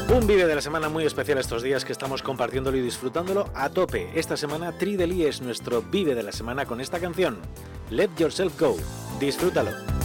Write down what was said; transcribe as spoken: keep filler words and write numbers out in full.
Un Vive de la semana muy especial estos días que estamos compartiéndolo y disfrutándolo a tope. Esta semana Tri de Lee es nuestro Vive de la semana con esta canción, Let Yourself Go. Disfrútalo.